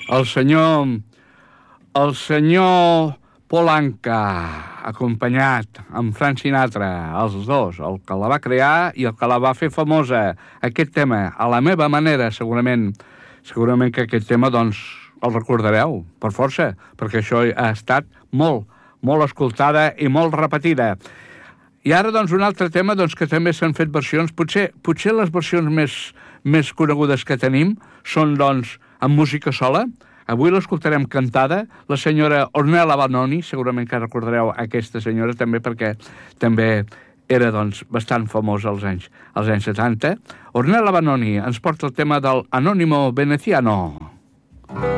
el senyor Polanca, acompanyat amb Frank Sinatra, els dos, el que la va crear i el que la va fer famosa, aquest tema, a la meva manera, segurament que aquest tema, doncs, el recordareu, per força, perquè això ha estat molt escoltada i molt repetida. I ara, doncs, un altre tema, doncs, que també s'han fet versions, potser les versions més conegudes que tenim són, doncs, amb música sola. Avui l'escoltarem cantada, la senyora Ornella Vanoni, segurament que recordareu aquesta senyora també, perquè també era, doncs, bastant famosa als anys 70. Ornella Vanoni ens porta el tema del Anonimo Veneziano.